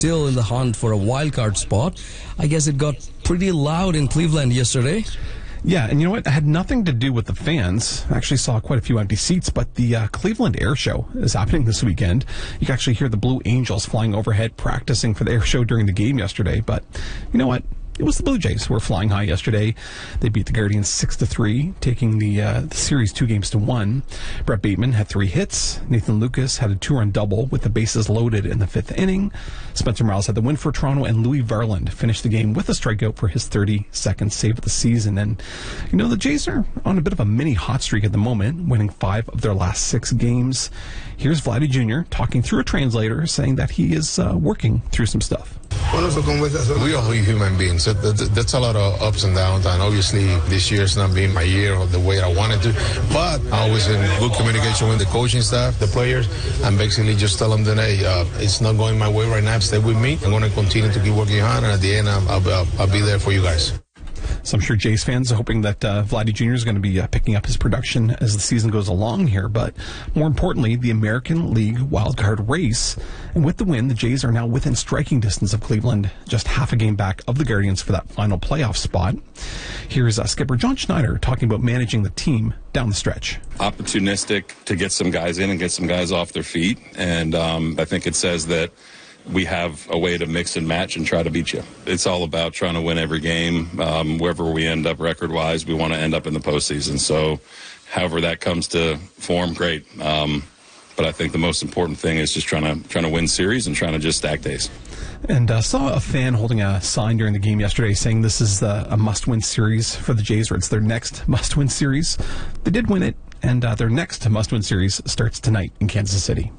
Still in the hunt for a wild card spot. I guess it got pretty loud in Cleveland yesterday. Yeah, and you know what? It had nothing to do with the fans. I actually saw quite a few empty seats, but the Cleveland Air Show is happening this weekend. You can actually hear the Blue Angels flying overhead, practicing for the air show during the game yesterday. But you know what? It was the Blue Jays who were flying high yesterday. They beat the Guardians 6-3, taking the series 2-1. Brett Bateman had 3 hits. Nathan Lucas had a 2-run double with the bases loaded in the 5th inning. Spencer Miles had the win for Toronto, and Louis Varland finished the game with a strikeout for his 32nd save of the season. And, you know, the Jays are on a bit of a mini hot streak at the moment, winning 5 of their last 6 games. Here's Vladdy Jr. talking through a translator, saying that he is working through some stuff. We are human beings. That's a lot of ups and downs, and obviously this year's not been my year or the way I wanted to, but I was in good communication with the coaching staff, the players, and basically just tell them that, hey, it's not going my way right now, stay with me. I'm going to continue to keep working hard, and at the end, I'll be there for you guys. So I'm sure Jays fans are hoping that Vladdy Jr. is going to be picking up his production as the season goes along here. But more importantly, the American League wildcard race. And with the win, the Jays are now within striking distance of Cleveland, just half a game back of the Guardians for that final playoff spot. Here's skipper John Schneider talking about managing the team down the stretch. Opportunistic to get some guys in and get some guys off their feet. And I think it says that we have a way to mix and match and try to beat you. It's all about trying to win every game. Wherever we end up record-wise, we want to end up in the postseason. So however that comes to form, great. But I think the most important thing is just trying to win series and trying to just stack days. And saw a fan holding a sign during the game yesterday saying this is a must-win series for the Jays, or it's their next must-win series. They did win it, and their next must-win series starts tonight in Kansas City.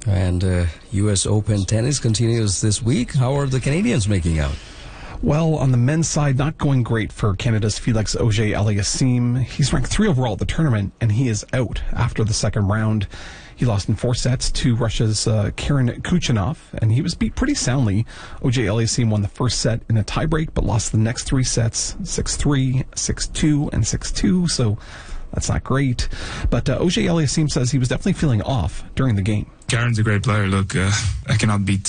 And U.S. Open tennis continues this week. How are the Canadians making out? Well, on the men's side, not going great for Canada's Felix Auger-Aliassime. He's ranked 3 overall at the tournament, and he is out after the second round. He lost in 4 sets to Russia's Karen Khachanov, and he was beat pretty soundly. Auger-Aliassime won the first set in a tiebreak, but lost the next 3 sets, 6-3, 6-2, and 6-2, so that's not great. But Auger-Aliassime says he was definitely feeling off during the game. Karen's a great player. Look, I cannot beat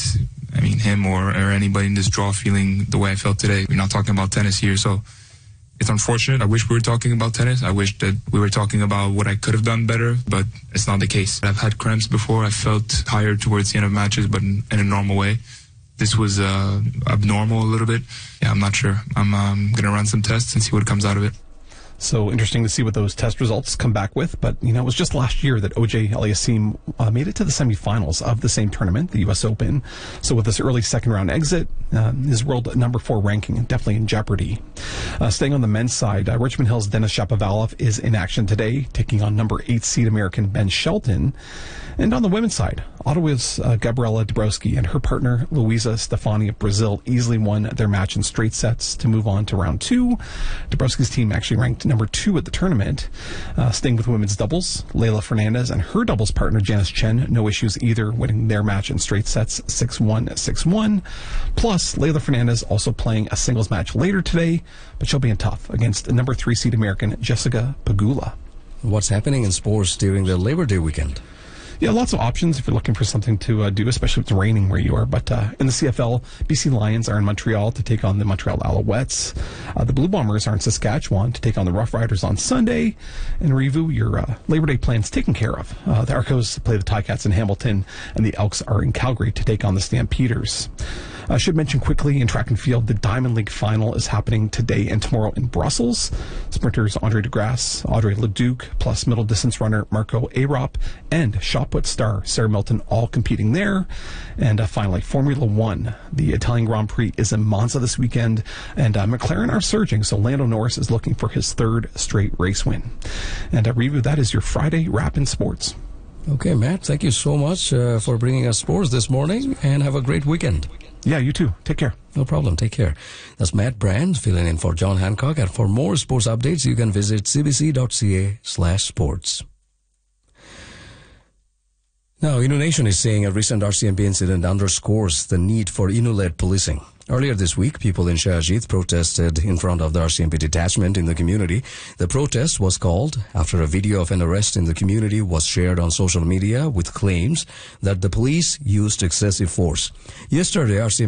him or anybody in this draw feeling the way I felt today. We're not talking about tennis here, so it's unfortunate. I wish we were talking about tennis. I wish that we were talking about what I could have done better, but it's not the case. I've had cramps before. I felt tired towards the end of matches, but in a normal way. This was abnormal a little bit. Yeah, I'm not sure. I'm going to run some tests and see what comes out of it. So interesting to see what those test results come back with. But, you know, it was just last year that Auger-Aliassime made it to the semifinals of the same tournament, the U.S. Open. So with this early second-round exit, his world number 4 ranking definitely in jeopardy. Staying on the men's side, Richmond Hill's Denis Shapovalov is in action today, taking on number 8 seed American Ben Shelton. And on the women's side, Ottawa's Gabriela Dabrowski and her partner Luisa Stefani of Brazil easily won their match in straight sets to move on to round 2. Dabrowski's team actually ranked number 2 at the tournament. Staying with women's doubles, Leylah Fernandez and her doubles partner Janice Chen, no issues either, winning their match in straight sets 6-1, 6-1. Plus, Leylah Fernandez also playing a singles match later today, but she'll be in tough against number 3 seed American Jessica Pegula. What's happening in sports during the Labor Day weekend? Yeah, lots of options if you're looking for something to do, especially if it's raining where you are. But in the CFL, BC Lions are in Montreal to take on the Montreal Alouettes. The Blue Bombers are in Saskatchewan to take on the Rough Riders on Sunday. And Revu, your Labor Day plans taken care of. The Arcos play the Ticats in Hamilton, and the Elks are in Calgary to take on the Stampeders. I should mention quickly, in track and field, the Diamond League final is happening today and tomorrow in Brussels. Sprinters Andre DeGrasse, Audrey Leduc, plus middle distance runner Marco Arop, and shot put star Sarah Milton all competing there. And finally, Formula One. The Italian Grand Prix is in Monza this weekend, and McLaren are surging, so Lando Norris is looking for his 3rd straight race win. And Revu, that is your Friday wrap in sports. Okay, Matt, thank you so much for bringing us sports this morning, and have a great weekend. Yeah, you too. Take care. No problem. Take care. That's Matt Brand filling in for John Hancock. And for more sports updates, you can visit cbc.ca/sports. Now, Innu Nation is saying a recent RCMP incident underscores the need for Innu-led policing. Earlier this week, people in Shayajit protested in front of the RCMP detachment in the community. The protest was called after a video of an arrest in the community was shared on social media with claims that the police used excessive force. Yesterday, RCMP